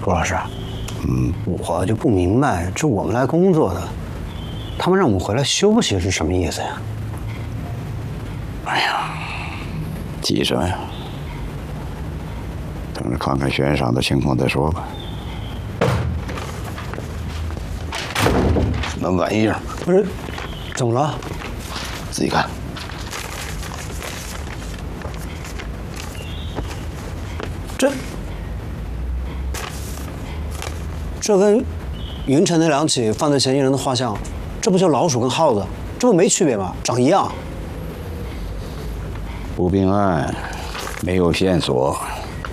陆老师，我就不明白，这我们来工作的，他们让我们回来休息是什么意思呀？ 哎呀，急什么呀？等着看看悬赏的情况再说吧。什么玩意儿？ 不是，怎么了？ 自己看。 这跟云城那两起犯罪嫌疑人的画像，这不就老鼠跟耗子？这不没区别吗？长一样。 不并案，没有线索，